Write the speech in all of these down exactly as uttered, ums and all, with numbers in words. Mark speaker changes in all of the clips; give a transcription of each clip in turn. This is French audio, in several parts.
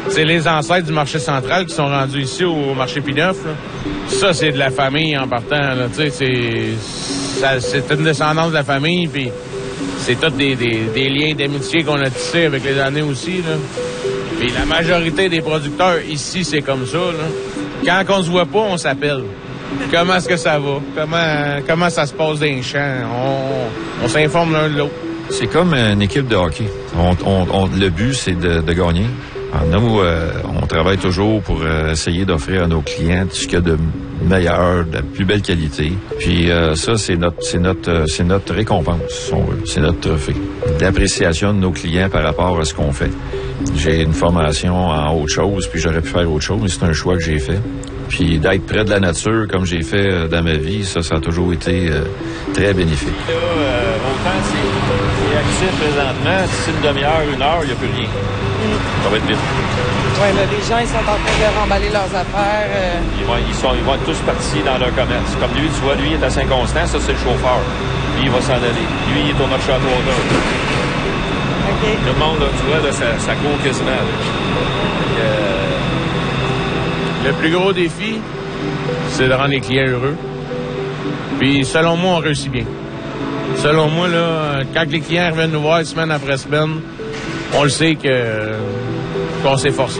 Speaker 1: c'est les ancêtres du marché central qui sont rendus ici au marché P-neuf. Ça, c'est de la famille en partant. Là, tu sais, c'est, ça, c'est une descendance de la famille, puis c'est tous des, des, des liens d'amitié qu'on a tissés avec les années aussi. Là. Puis la majorité des producteurs ici, c'est comme ça. Là. Quand on se voit pas, on s'appelle. Comment est-ce que ça va? Comment, comment ça se passe dans les champs? On, on s'informe l'un de l'autre.
Speaker 2: C'est comme une équipe de hockey. On, on, on, le but, c'est de, de gagner. Alors, nous, euh, on travaille toujours pour euh, essayer d'offrir à nos clients ce qu'il y a de meilleur, de plus belle qualité. Puis euh, ça, c'est notre, c'est notre, euh, c'est notre récompense, si on veut. C'est notre trophée d'appréciation de nos clients par rapport à ce qu'on fait. J'ai une formation en autre chose, puis j'aurais pu faire autre chose, mais c'est un choix que j'ai fait. Puis d'être près de la nature, comme j'ai fait euh, dans ma vie, ça, ça a toujours été euh, très bénéfique.
Speaker 3: Là, euh, autant c'est, c'est actif présentement, si c'est une demi-heure, une heure, il n'y a plus rien. Mm. Ça va être vite.
Speaker 4: Oui, là, les gens, ils sont en train de remballer leurs affaires. Euh...
Speaker 3: Ils, vont, ils, sont, ils vont être tous partis dans leur commerce. Comme lui, tu vois, lui, il est à Saint-Constant, ça, c'est le chauffeur. Lui, il va s'en aller. Lui, il est au marché à Trois-Heures.
Speaker 4: OK.
Speaker 3: Le monde, là, tu vois, là, ça, ça court quasiment. Euh...
Speaker 1: Le plus gros défi, c'est de rendre les clients heureux. Puis, selon moi, on réussit bien. Selon moi, là, quand les clients reviennent nous voir semaine après semaine, on le sait que qu'on s'est forcé.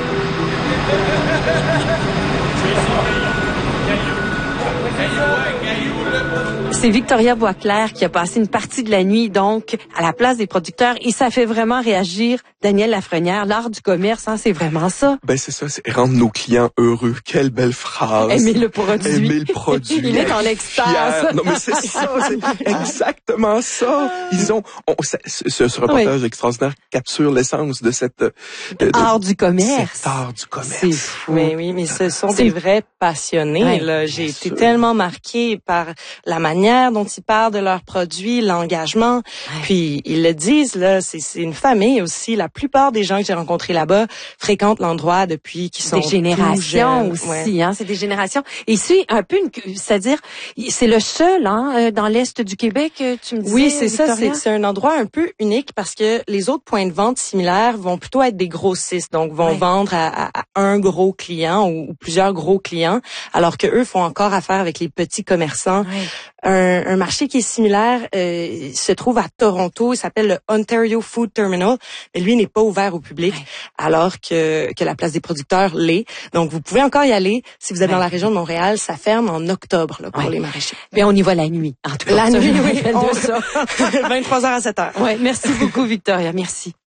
Speaker 5: C'est Victoria Boisclair qui a passé une partie de la nuit, donc, à la place des producteurs. Et ça fait vraiment réagir Daniel Lafrenière. L'art du commerce, hein, c'est vraiment ça.
Speaker 6: Ben, c'est ça, c'est rendre nos clients heureux. Quelle belle phrase.
Speaker 5: Aimer le produit.
Speaker 6: Aimer le produit.
Speaker 5: Il est en extase.
Speaker 6: Non, mais c'est ça, c'est exactement ça. Ils ont, on, ce, ce, ce reportage oui. extraordinaire capture l'essence de cette, de, de,
Speaker 5: art du commerce.
Speaker 6: Cet art du commerce.
Speaker 4: C'est fou. Mais oui, mais ce sont c'est... des vrais passionnés, ouais, là. J'ai été sûr. tellement marquée par la manière dont ils parlent de leurs produits, l'engagement. Ouais. Puis, ils le disent, là, c'est, c'est une famille aussi. La plupart des gens que j'ai rencontrés là-bas fréquentent l'endroit depuis qu'ils sont
Speaker 5: des générations aussi,
Speaker 4: ouais.
Speaker 5: hein, c'est des générations. Et c'est un peu une, c'est-à-dire, c'est le seul, hein, dans l'est du Québec, tu me disais.
Speaker 4: Oui, c'est
Speaker 5: Victoria?
Speaker 4: ça. C'est, c'est un endroit un peu unique parce que les autres points de vente similaires vont plutôt être des grossistes, donc vont ouais. vendre à, à, à un gros client ou, ou plusieurs gros clients, alors que eux font encore affaire avec les petits commerçants. Ouais. Un, un marché qui est similaire euh, se trouve à Toronto. Il s'appelle le Ontario Food Terminal, mais lui n'est pas ouvert au public, ouais. alors que que la place des producteurs l'est. Donc, vous pouvez encore y aller si vous êtes ouais. dans la région de Montréal. Ça ferme en octobre là, pour ouais. les maraîchers.
Speaker 5: Mais on y va la nuit. En tout cas,
Speaker 4: la nuit, oui.
Speaker 5: On...
Speaker 4: vingt-trois heures à sept heures.
Speaker 5: Ouais, merci beaucoup, Victoria. Merci.